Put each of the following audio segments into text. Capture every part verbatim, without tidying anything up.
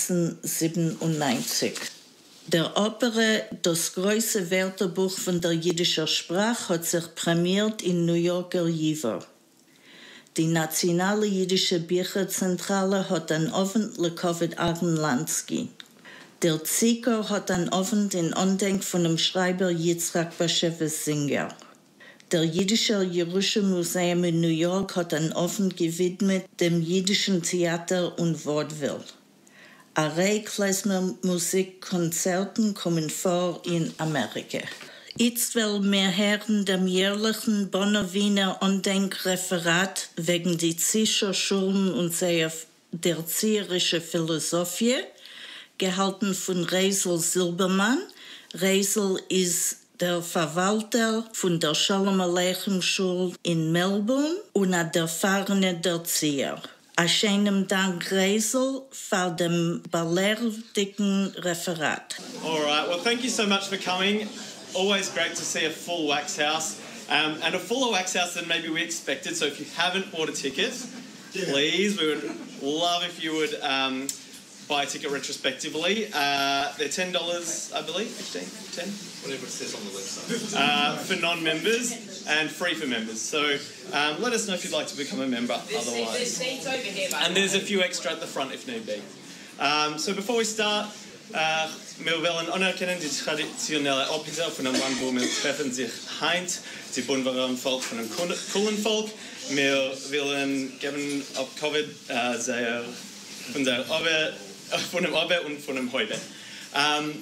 neunzehnhundertsiebenundneunzig. Der Opere Das große Wörterbuch von der jiddischen Sprache hat sich prämiert in New Yorker Jiver. Die Nationale Jiddische Bücherzentrale hat ein Abend lekovat Aaron Lansky. Der Zieker hat ein Abend in Andenk von dem Schreiber Yitzhak Bashevis Singer. Der Jiddische Jerusalem Museum in New York hat ein Abend gewidmet dem jiddischen Theater und Vaudeville. Eine Reihe Klezmer Musikkonzerten kommen vor in Amerika. Jetzt will wir hören dem jährlichen Bonner Wiener Andenkreferat wegen die Zischer Schulen und der erzieherische Philosophie, gehalten von Reisel Silbermann. Reisel ist der Verwalter von der Shalom Aleichem Schule in Melbourne und ein erfahrener Erzieher. A schönem Dank, Reisel, für dem ballerdicken Referat. All right, well, thank you so much for coming. Always great to see a full wax house, um, and a fuller wax house than maybe we expected. So if you haven't bought a ticket, yeah. please, we would love if you would um, buy a ticket retrospectively. Uh, they're ten dollars, I believe, fifteen, ten? Whatever it says on the website. Uh, for non-members and free for members. So um, let us know if you'd like to become a member There's otherwise. There's seats over here, And there's a few extra at the front if need be. Um, so before we start, uh, wir wollen anerkennen die traditionelle Opera von dem Land, wo wir treffen sich heint, die Bunderam Volk von dem Kullenvolk. Wir wollen geben auf Covid uh, sehr von der Obe, von dem Obe und von dem Heute. Um,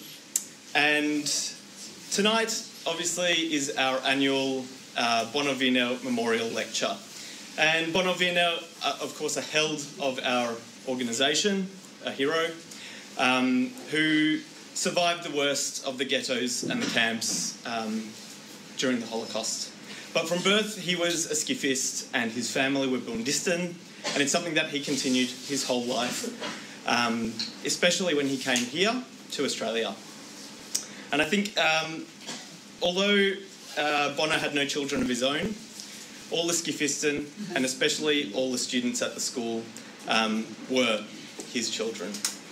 and tonight, obviously, is our annual uh, Bonner Wiener Memorial Lecture. And Bonner Wiener, uh, of course, a held of our organisation, a hero, um, who survived the worst of the ghettos and the camps um, during the Holocaust. But from birth, he was a skiffist and his family were Bundisten, and it's something that he continued his whole life, um, especially when he came here to Australia. And I think um, although uh, Bonner had no children of his own, all the skiffisten and especially all the students at the school um, were his children.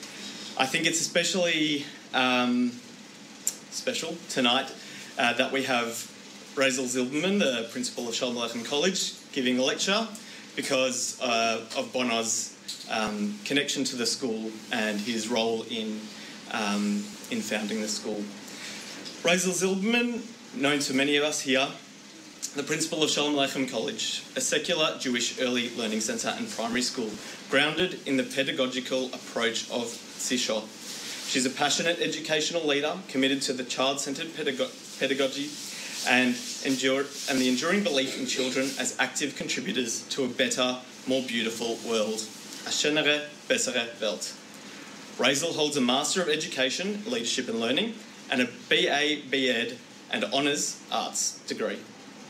I think it's especially um, special tonight uh, that we have Reisel Silbermann, the principal of Shalom Aleichem College, giving a lecture because uh, of Bonner's um, connection to the school and his role in, um, in founding the school. Reisel Silbermann, known to many of us here, the principal of Shalom Aleichem College, a secular Jewish early learning centre and primary school, grounded in the pedagogical approach of Sisho. She's a passionate educational leader, committed to the child-centred pedago- pedagogy and, endure- and the enduring belief in children as active contributors to a better, more beautiful world. A schönere, bessere Welt. Reisel holds a Master of Education, Leadership and Learning, and a B A B Ed and Honours Arts degree.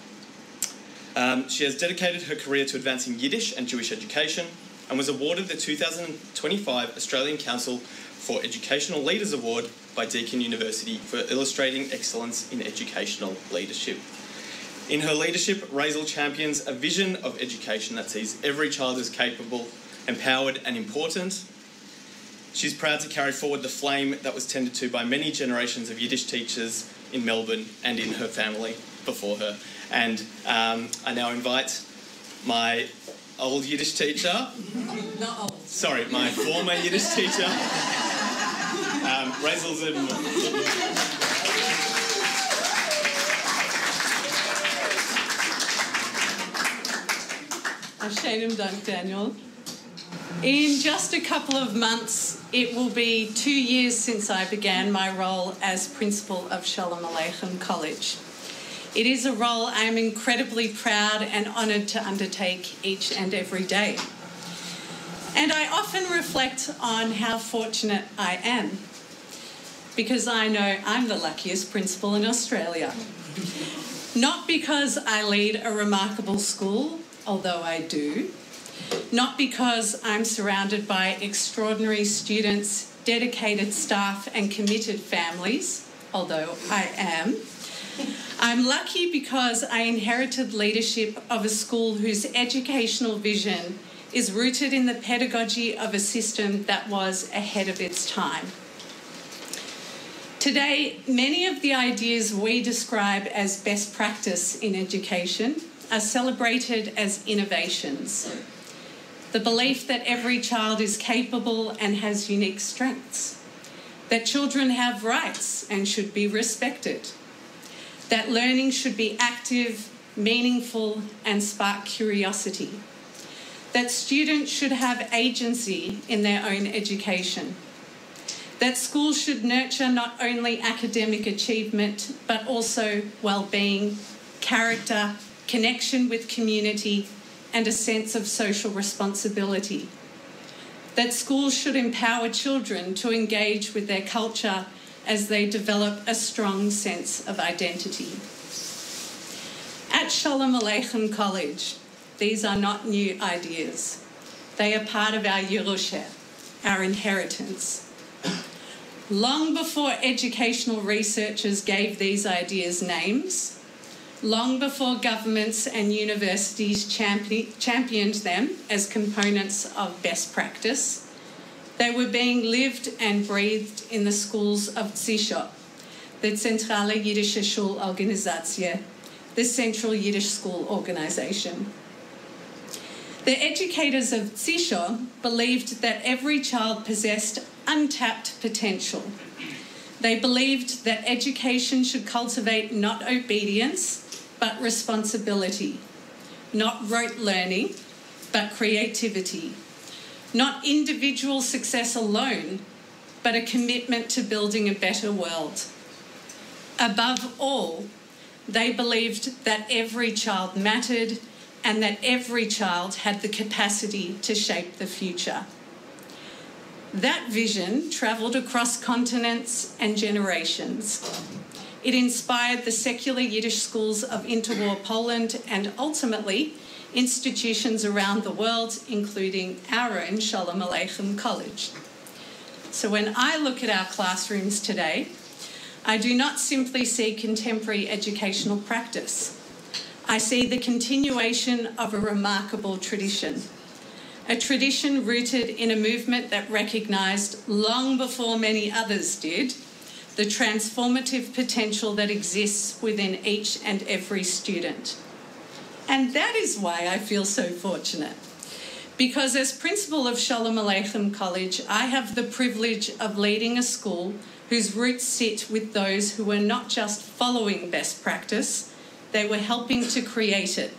Um, she has dedicated her career to advancing Yiddish and Jewish education and was awarded the two thousand twenty-five Australian Council for Educational Leaders Award by Deakin University for illustrating excellence in educational leadership. In her leadership, Reisel champions a vision of education that sees every child as capable, empowered and important. She's proud to carry forward the flame that was tended to by many generations of Yiddish teachers in Melbourne and in her family before her. And um, I now invite my old Yiddish teacher. Not old. Sorry, my former Yiddish teacher, um, Reisel Silbermann. Shalom Dank, Daniel. In just a couple of months, it will be two years since I began my role as principal of Shalom Aleichem College. It is a role I am incredibly proud and honoured to undertake each and every day. And I often reflect on how fortunate I am, because I know I'm the luckiest principal in Australia. Not because I lead a remarkable school, although I do. Not because I'm surrounded by extraordinary students, dedicated staff and committed families, although I am. I'm lucky because I inherited leadership of a school whose educational vision is rooted in the pedagogy of a system that was ahead of its time. Today, many of the ideas we describe as best practice in education are celebrated as innovations. The belief that every child is capable and has unique strengths, that children have rights and should be respected, that learning should be active, meaningful, and spark curiosity, that students should have agency in their own education, that schools should nurture not only academic achievement, but also well-being, character, connection with community, and a sense of social responsibility, that schools should empower children to engage with their culture as they develop a strong sense of identity. At Shalom Aleichem College, these are not new ideas. They are part of our Yerusha, our inheritance. Long before educational researchers gave these ideas names, long before governments and universities champi- championed them as components of best practice, they were being lived and breathed in the schools of Tzisho, the Zentrale Yiddische Schulorganisatie, the Central Yiddish School Organisation. The educators of Tzisho believed that every child possessed untapped potential. They believed that education should cultivate not obedience, but responsibility, not rote learning, but creativity, not individual success alone, but a commitment to building a better world. Above all, they believed that every child mattered and that every child had the capacity to shape the future. That vision travelled across continents and generations. It inspired the secular Yiddish schools of interwar Poland and ultimately institutions around the world, including our own Shalom Aleichem College. So when I look at our classrooms today, I do not simply see contemporary educational practice. I see the continuation of a remarkable tradition. A tradition rooted in a movement that recognised, long before many others did, the transformative potential that exists within each and every student. And that is why I feel so fortunate. Because as principal of Shalom Aleichem College, I have the privilege of leading a school whose roots sit with those who were not just following best practice, they were helping to create it.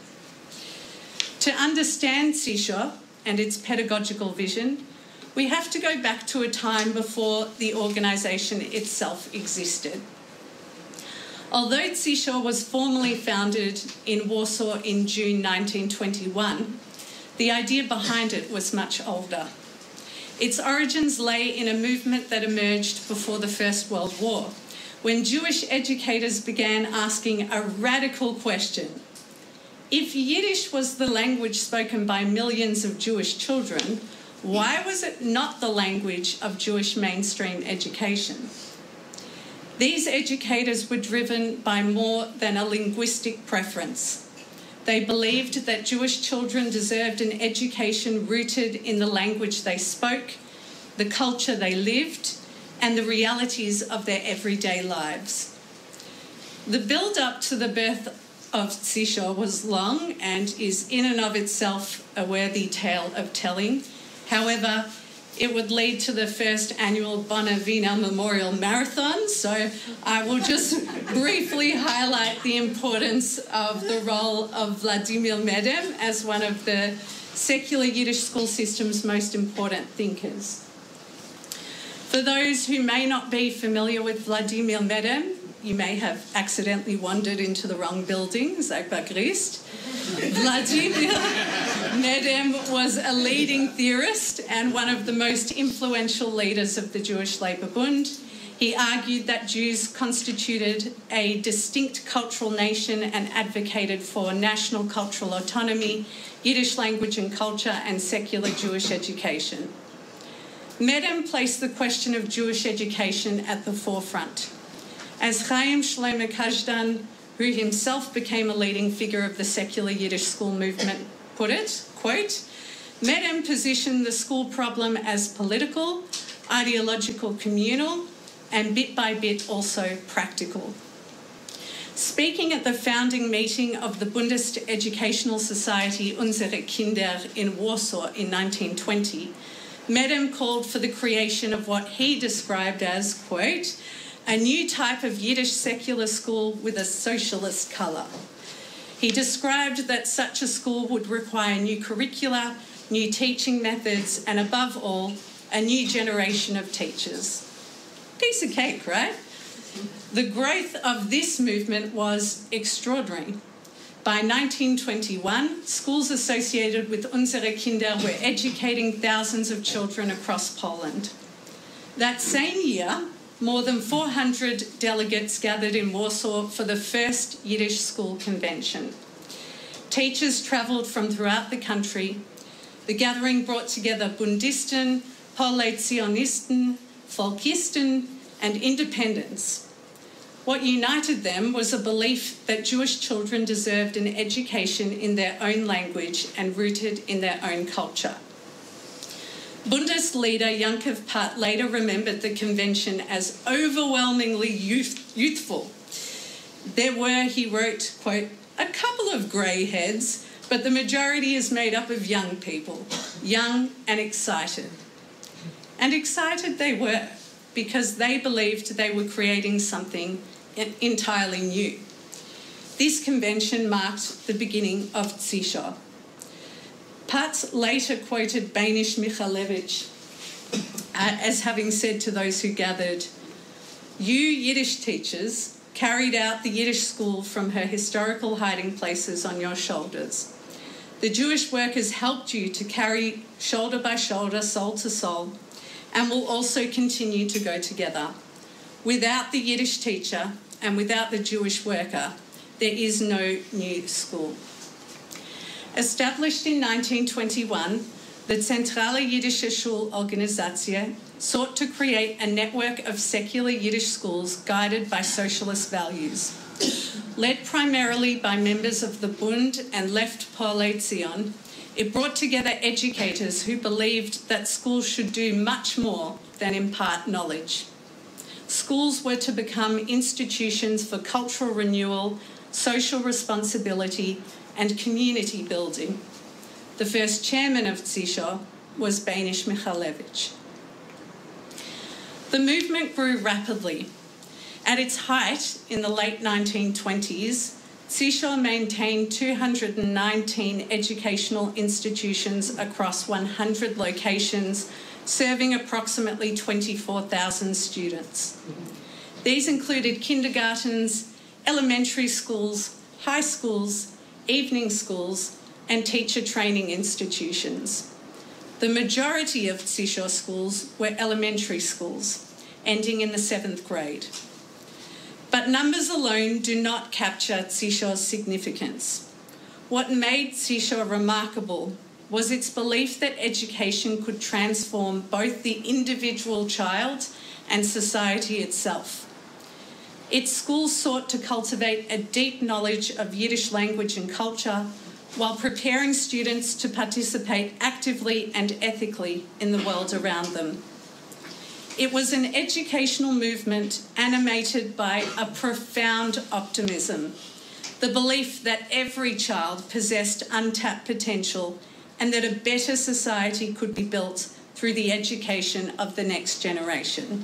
To understand Tzisho and its pedagogical vision, we have to go back to a time before the organisation itself existed. Although Tzisho was formally founded in Warsaw in June nineteen twenty-one, the idea behind it was much older. Its origins lay in a movement that emerged before the First World War, when Jewish educators began asking a radical question. If Yiddish was the language spoken by millions of Jewish children, why was it not the language of Jewish mainstream education? These educators were driven by more than a linguistic preference. They believed that Jewish children deserved an education rooted in the language they spoke, the culture they lived, and the realities of their everyday lives. The build-up to the birth of Tzisho was long and is in and of itself a worthy tale of telling. However, it would lead to the first annual Bona Vina Memorial Marathon, so I will just briefly highlight the importance of the role of Vladimir Medem as one of the secular Yiddish school system's most important thinkers. For those who may not be familiar with Vladimir Medem, you may have accidentally wandered into the wrong building, sei begrüßt. Vladimir Medem was a leading theorist and one of the most influential leaders of the Jewish Labour Bund. He argued that Jews constituted a distinct cultural nation and advocated for national cultural autonomy, Yiddish language and culture, and secular Jewish education. Medem placed the question of Jewish education at the forefront. As Chaim Shlomo Kazdan, who himself became a leading figure of the secular Yiddish school movement, put it, quote, Medem positioned the school problem as political, ideological, communal, and bit by bit also practical. Speaking at the founding meeting of the Bundes Educational Society Unsere Kinder in Warsaw in nineteen twenty, Medem called for the creation of what he described as, quote, a new type of Yiddish secular school with a socialist colour. He described that such a school would require new curricula, new teaching methods, and above all, a new generation of teachers. Piece of cake, right? The growth of this movement was extraordinary. By nineteen twenty-one, schools associated with Unsere Kinder were educating thousands of children across Poland. That same year, more than four hundred delegates gathered in Warsaw for the first Yiddish school convention. Teachers travelled from throughout the country. The gathering brought together Bundisten, Pole Zionisten, Folkisten, and independents. What united them was a belief that Jewish children deserved an education in their own language and rooted in their own culture. Bundes leader Yankov Pat later remembered the convention as overwhelmingly youth, youthful. There were, he wrote, quote, a couple of grey heads, but the majority is made up of young people, young and excited. And excited they were, because they believed they were creating something entirely new. This convention marked the beginning of Tzisho. Pat later quoted Banish Michalevich uh, as having said to those who gathered, you Yiddish teachers carried out the Yiddish school from her historical hiding places on your shoulders. The Jewish workers helped you to carry shoulder by shoulder, soul to soul, and will also continue to go together. Without the Yiddish teacher and without the Jewish worker, there is no new school. Established in nineteen twenty-one, the Zentrale Jiddische Schulorganisatie sought to create a network of secular Yiddish schools guided by socialist values. Led primarily by members of the Bund and Left Pole Zion, it brought together educators who believed that schools should do much more than impart knowledge. Schools were to become institutions for cultural renewal, social responsibility, and community building. The first chairman of Tzisho was Banish Michalevich. The movement grew rapidly. At its height in the late nineteen twenties, Tzisho maintained two hundred nineteen educational institutions across one hundred locations, serving approximately twenty-four thousand students. These included kindergartens, elementary schools, high schools, evening schools, and teacher training institutions. The majority of Tzisho schools were elementary schools, ending in the seventh grade. But numbers alone do not capture Tzisho's significance. What made Tzisho remarkable was its belief that education could transform both the individual child and society itself. Its schools sought to cultivate a deep knowledge of Yiddish language and culture while preparing students to participate actively and ethically in the world around them. It was an educational movement animated by a profound optimism, the belief that every child possessed untapped potential and that a better society could be built through the education of the next generation.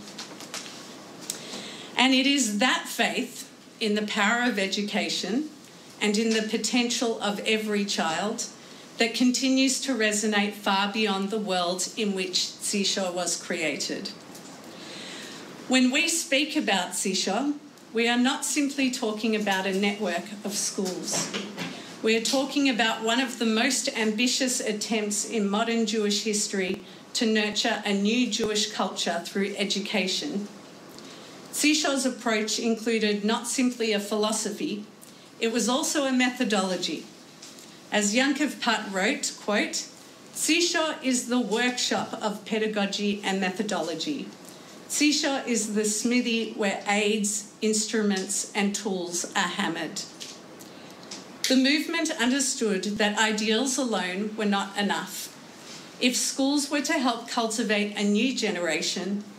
And it is that faith in the power of education and in the potential of every child that continues to resonate far beyond the world in which Tzisho was created. When we speak about Tzisho, we are not simply talking about a network of schools. We are talking about one of the most ambitious attempts in modern Jewish history to nurture a new Jewish culture through education. Tzisho's approach included not simply a philosophy, it was also a methodology. As Yankov Pat wrote, quote, Tzisho is the workshop of pedagogy and methodology. Tzisho is the smithy where aids, instruments, and tools are hammered. The movement understood that ideals alone were not enough. If schools were to help cultivate a new generation,